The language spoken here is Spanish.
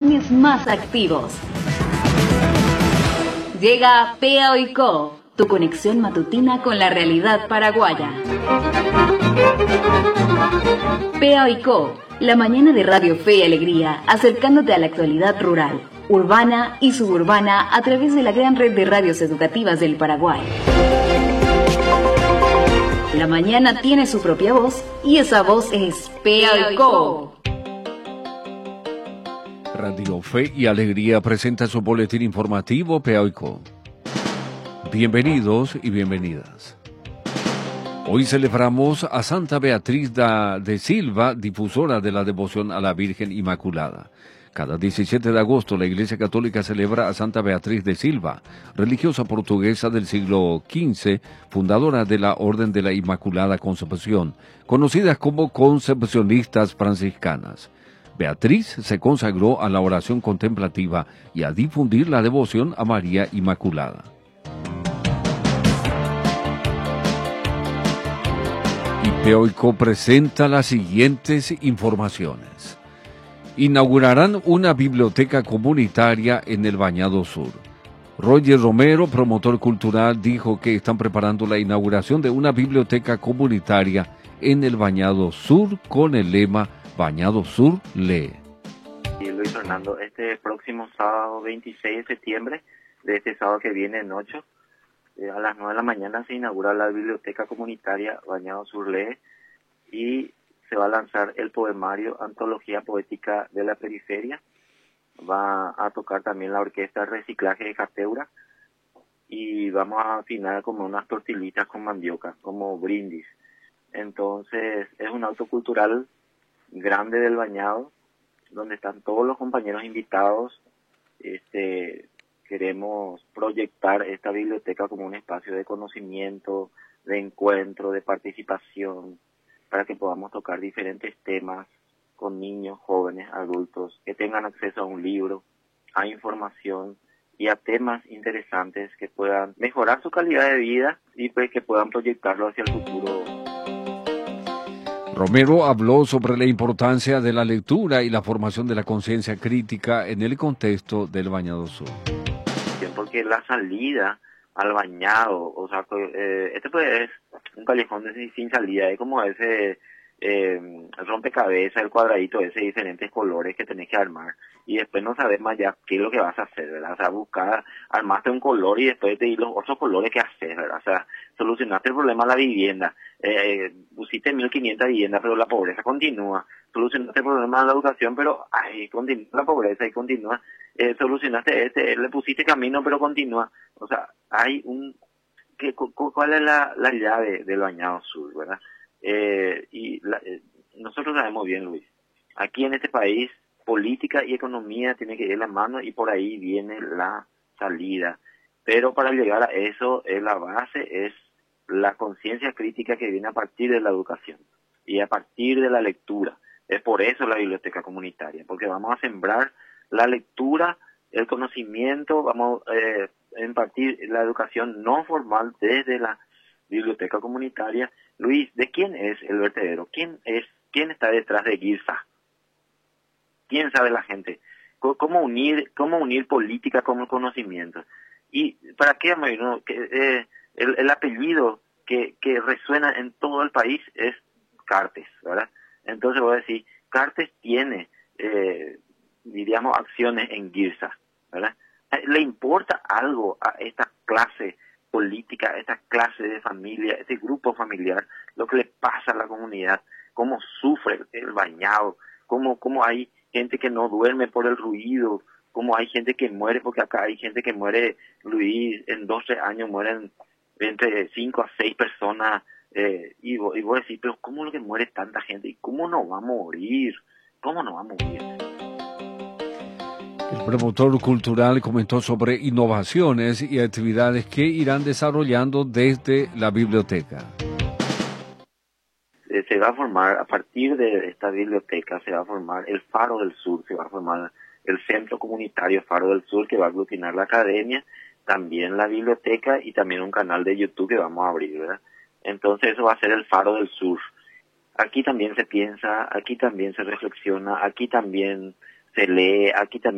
lunes más activos. Llega Pea y Co, tu conexión matutina con la realidad paraguaya. Pea y Co, la mañana de Radio Fe y Alegría, acercándote a la actualidad rural, urbana y suburbana a través de la gran red de radios educativas del Paraguay. La mañana tiene su propia voz y esa voz es Pea y Co. Radio Fe y Alegría presenta su boletín informativo Pea y Co. Bienvenidos y bienvenidas. Hoy celebramos a Santa Beatriz de Silva, difusora de la devoción a la Virgen Inmaculada. Cada 17 de agosto la Iglesia Católica celebra a Santa Beatriz de Silva, religiosa portuguesa del siglo XV, fundadora de la Orden de la Inmaculada Concepción, conocida como Concepcionistas Franciscanas. Beatriz se consagró a la oración contemplativa y a difundir la devoción a María Inmaculada. Y Pea y Co presenta las siguientes informaciones. Inaugurarán una biblioteca comunitaria en el Bañado Sur. Roger Romero, promotor cultural, dijo que están preparando la inauguración de una biblioteca comunitaria en el Bañado Sur con el lema Bañado Sur lee. Y Luis Fernando, este próximo sábado 26 de septiembre, de este sábado que viene en 8, a las 9 de la mañana se inaugura la biblioteca comunitaria Bañado Sur lee y se va a lanzar el poemario Antología Poética de la Periferia. Va a tocar también la orquesta Reciclaje de Cateura y vamos a afinar como unas tortillitas con mandioca, como brindis. Entonces es un acto cultural grande del Bañado, donde están todos los compañeros invitados. Queremos proyectar esta biblioteca como un espacio de conocimiento, de encuentro, de participación, para que podamos tocar diferentes temas con niños, jóvenes, adultos, que tengan acceso a un libro, a información y a temas interesantes que puedan mejorar su calidad de vida y pues que puedan proyectarlo hacia el futuro. Romero habló sobre la importancia de la lectura y la formación de la conciencia crítica en el contexto del Bañado Sur. Porque la salida al Bañado, o sea, este pues es un callejón sin salida, es como ese rompecabezas, el cuadradito ese de diferentes colores que tenés que armar y después no sabes más ya qué es lo que vas a hacer, ¿verdad? O sea, buscar, armaste un color y después te di los otros colores que haces, ¿verdad? O sea, solucionaste el problema de la vivienda, pusiste 1.500 viviendas, pero la pobreza continúa. Solucionaste el problema de la educación, pero continúa la pobreza y continúa. Solucionaste le pusiste camino, pero continúa. O sea, hay ¿cuál es la llave del Bañado Sur, verdad? Nosotros sabemos bien, Luis, aquí en este país política y economía tienen que ir de la mano y por ahí viene la salida, pero para llegar a eso la base es la conciencia crítica que viene a partir de la educación y a partir de la lectura. Es por eso la biblioteca comunitaria, porque vamos a sembrar la lectura, el conocimiento, vamos a impartir la educación no formal desde la biblioteca comunitaria. Luis, ¿de quién es el vertedero? ¿Quién está detrás de GIRSA? ¿Quién sabe la gente? ¿Cómo unir política con el conocimiento? ¿Y para qué, el apellido que resuena en todo el país es Cartes, ¿verdad? Entonces voy a decir, Cartes tiene, diríamos, acciones en GIRSA, ¿verdad? ¿Le importa algo a esta clase política, esta clase de familia, este grupo familiar, lo que le pasa a la comunidad, cómo sufre el Bañado, cómo hay gente que no duerme por el ruido, cómo hay gente que muere, porque acá hay gente que muere, Luis, en 12 años mueren entre 5 a 6 personas, y vos decís, pero ¿cómo lo que muere tanta gente? ¿Y cómo no va a morir? ¿Cómo no va a morir? El promotor cultural comentó sobre innovaciones y actividades que irán desarrollando desde la biblioteca. Se va a formar, a partir de esta biblioteca, se va a formar el Faro del Sur, se va a formar el Centro Comunitario Faro del Sur, que va a aglutinar la academia, también la biblioteca y también un canal de YouTube que vamos a abrir, ¿verdad? Entonces eso va a ser el Faro del Sur. Aquí también se piensa, aquí también se reflexiona, aquí también se lee, aquí también